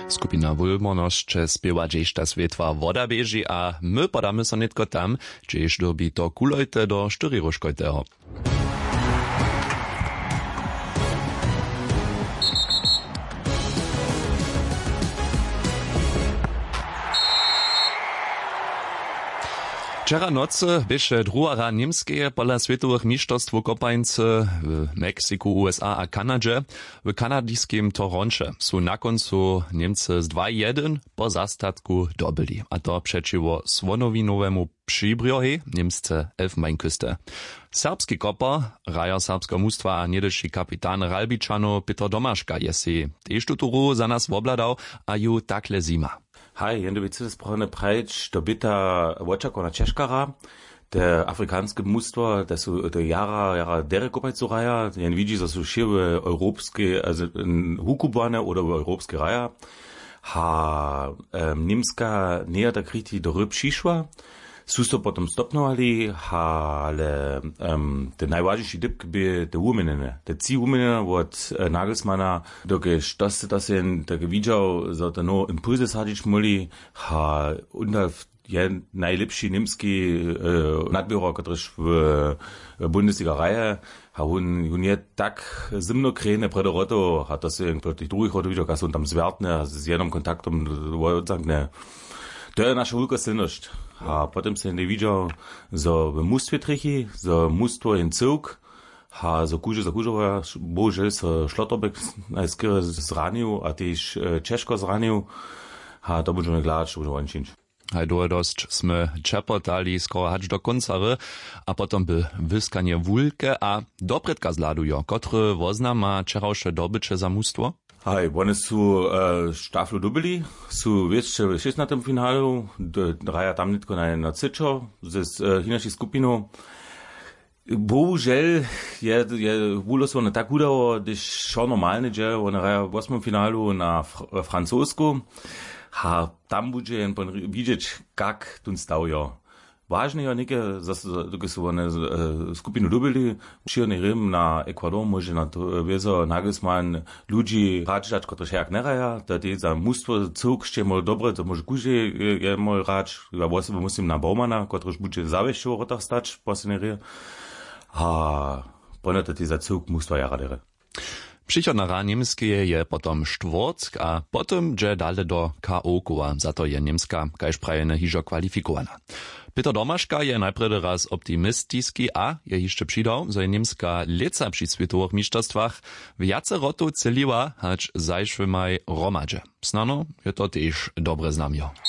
Skupina Wulmonosć spiewa gdzieś ta svetwa woda bieži a my podamy so netko tam, gdzieś dobi to kulojte do 4 rožkojteho. Wczera nocy bieše druhara Niemskeje pola svetowych mistrzostw kopańcy w Meksyku, USA a Kanadzie. W kanadijskim Toroncie są na końcu Niemcy z 2-1 po zastatku dobyli. A to przeciwko Svonowinowemu Przybrjohej, Niemsce Elfenbeinküste. Serbski koper, raja serbskiego mustwa a niedyši kapitan Ralbičanov Peter Domaszka jesi tež tuturu za nas obladał, a ju takle zima. Hej, jen doby cydes prohne prajč do byta Wojciechona Češkara, te afrikanske mustvo, te su te jara dere kopajcu raja, jen widzi, że su šive europske, also hukubane oder europske raja, ha Nimska neja da kriti do ryb šišva, susto potom stopnovali, ale te najważniejszy dyb by te umenene, te ci umenene od Nagelsmana, doke štoste to sen tak widział, że to no impulse sadzić moli, ha undalf je najlepszy niemski nadbiorok, któryż w Bundesliga Reihe, ha hun je tak zimno krene predoroto, ha to se proti drugih roto widział, kas on tam zwertne, z jednym kontaktom, ne. To je nasza wielka silność. A potem se nie widział, że w mustwie trichy, że mustwo in cyłk, a że kurze, bohužel se Schlotterbeck najskoro zranił, a też Czeszko zranił, a to będziemy gladać, że będziemy czynić. Hej, dość sme czepotali skoro hać do końca, a potem by wyskanie wulke, a dopredka zladujo, kotry wozna ma czerałsze dobycze za mustwo? Hej, one su štaflu dobili, su jeszcze w 16. finalu, draja tam nitko na cyczo, ze hinašich skupinu. Bohužel je wulosone tak udało, gdyż šo normalne, że one raja w 8. finalu na francusku, a tam bude jen widzieć, jak tun stało. Ważne je neke, dok su one skupinu dobili, širni Rim na Ekwador, može na to vezo Nagelsmann ludzi račać, kotrež jak ne raja, da te za mustvo cuk še mol dobre, to može kuže je mol rač, ja osobe musím na Baumana, kotrež bude zavešćo v rotach stać, posljednje a ponete te za cuk mustva jaradere. Przychodna ra niemskie je potom štvrtk a potom dže dale do K.O. koła, za to je Niemska, kajž prajene hižo kwalifikowana. Peter Domaszka je najpredy raz optimistiski a je jeszcze przydał, że je Niemska leca przy światowych mistrzostwach wiace rotu celiła, hać zajszły maj romadże. Snano je to też dobre znamio.